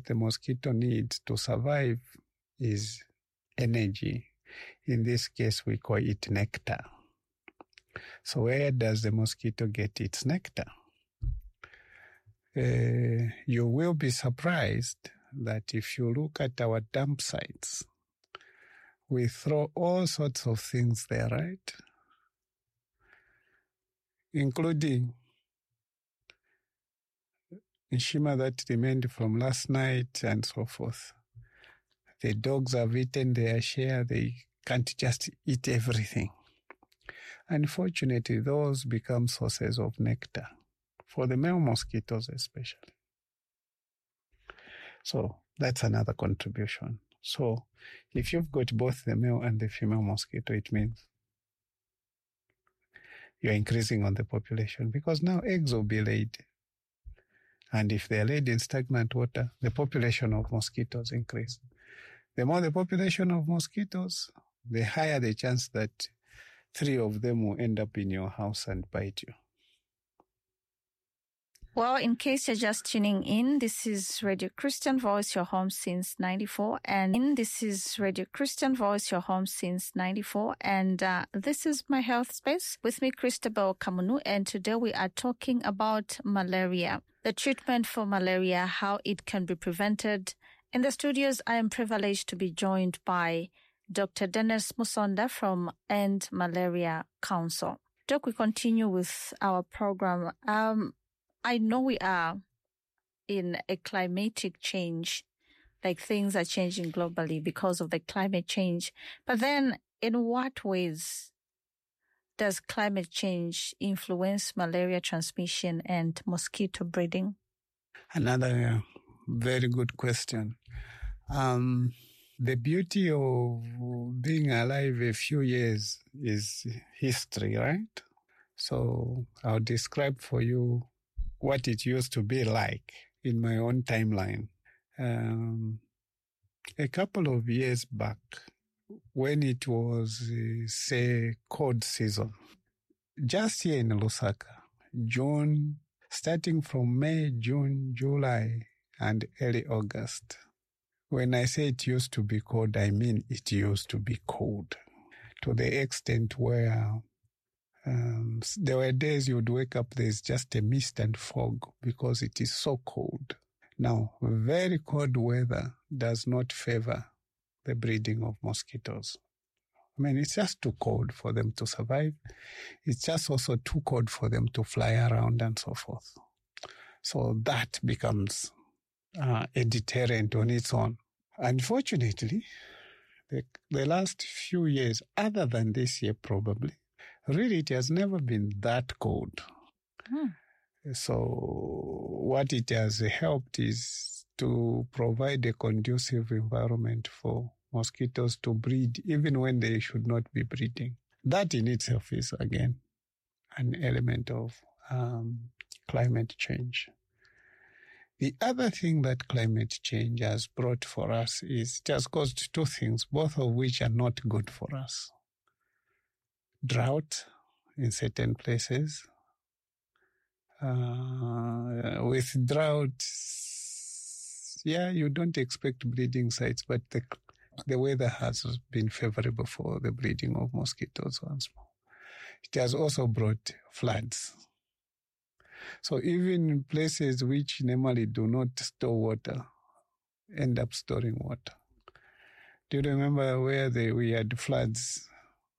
the mosquito needs to survive is energy. In this case, we call it nectar. So where does the mosquito get its nectar? You will be surprised that if you look at our dump sites, we throw all sorts of things there, right? Including nshima that remained from last night and so forth. The dogs have eaten their share. They can't just eat everything. Unfortunately, those become sources of nectar, for the male mosquitoes especially. So that's another contribution. So if you've got both the male and the female mosquito, it means you're increasing on the population, because now eggs will be laid. And if they're laid in stagnant water, the population of mosquitoes increase. The more the population of mosquitoes, the higher the chance that 3 of them will end up in your house and bite you. Well, in case you're just tuning in, this is Radio Christian Voice, your home since 94. And this is Radio Christian Voice, your home since 94. And this is My Health Space with me, Christabel Kamunu. And today we are talking about malaria, the treatment for malaria, how it can be prevented. In the studios, I am privileged to be joined by Dr. Dennis Musonda from End Malaria Council. Doc, we continue with our program. I know we are in a climatic change, like things are changing globally because of the climate change. But then in what ways does climate change influence malaria transmission and mosquito breeding? Another very good question. The beauty of being alive a few years is history, right? So I'll describe for you what it used to be like in my own timeline. A couple of years back, when it was, say, cold season, just here in Lusaka, June, starting from May, June, July, and early August. When I say it used to be cold, I mean it used to be cold, to the extent where there were days you would wake up, there's just a mist and fog because it is so cold. Now, very cold weather does not favor the breeding of mosquitoes. I mean, it's just too cold for them to survive. It's just also too cold for them to fly around and so forth. So that becomes a deterrent on its own. Unfortunately, the last few years, other than this year probably, really it has never been that cold. So what it has helped is to provide a conducive environment for mosquitoes to breed even when they should not be breeding. That in itself is, again, an element of climate change. The other thing that climate change has brought for us is it has caused 2 things, both of which are not good for us. Drought in certain places. With drought, you don't expect breeding sites, but the weather has been favorable for the breeding of mosquitoes once more. It has also brought floods. So even places which normally do not store water end up storing water. Do you remember where we had floods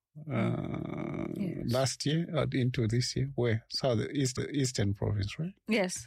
Yes. last year or into this year? Where? Eastern province, right? Yes.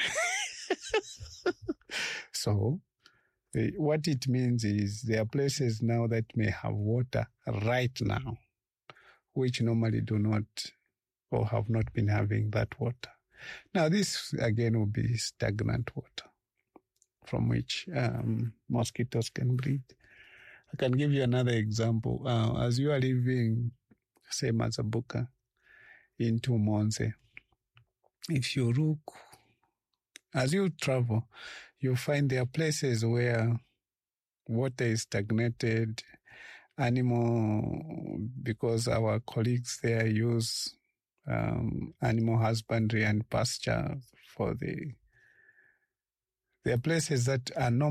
So what it means is there are places now that may have water right now, which normally do not or have not been having that water. Now, this, again, will be stagnant water from which mosquitoes can breed. I can give you another example. As you are living, say, Mazabuka, into Monze, if you look, as you travel, you find there are places where water is stagnated, because our colleagues there use animal husbandry and pasture there are places that are not